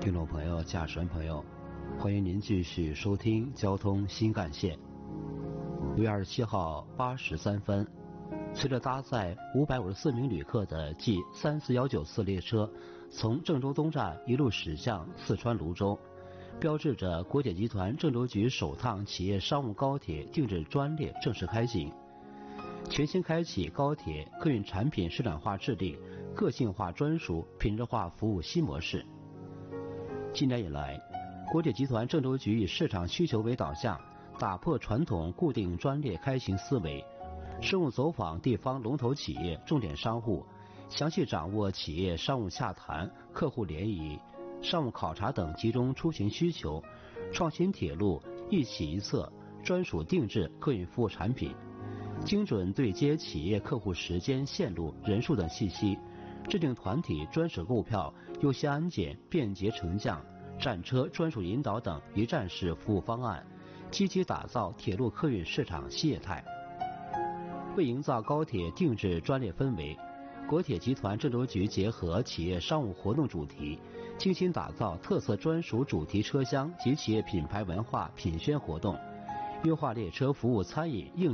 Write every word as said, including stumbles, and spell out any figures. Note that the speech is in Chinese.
听众朋友、驾驶员朋友，欢迎您继续收听交通新干线。五月二十七号八时三分，随着搭载五百五十四名旅客的 G 三四一九次列车从郑州东站一路驶向四川泸州，标志着国铁集团郑州局首趟企业商务高铁定制专列正式开行，全新开启高铁客运产品市场化制定、个性化专属、品质化服务新模式。今年以来，国铁集团郑州局以市场需求为导向，打破传统固定专列开行思维，深入走访地方龙头企业、重点商户，详细掌握企业商务洽谈、客户联谊、商务考察等集中出行需求，创新铁路一起一策专属定制客运服务产品，精准对接企业客户时间、线路、人数等信息，制定团体专属购票、优先安检、便捷乘降、站车专属引导等一站式服务方案，积极打造铁路客运市场新业态。为营造高铁定制专列氛围，国铁集团郑州局结合企业商务活动主题，精心打造特色专属主题车厢及企业品牌文化品宣活动，优化列车服务餐饮应